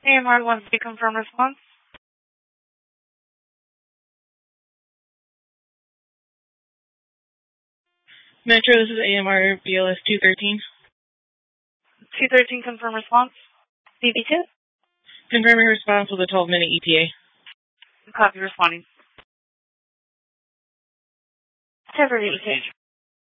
AMR wants to confirm response. Metro, this is AMR BLS 213. 213, confirm response. CB2? Confirming response with a 12-minute ETA. Copy, responding. Temporary ETA.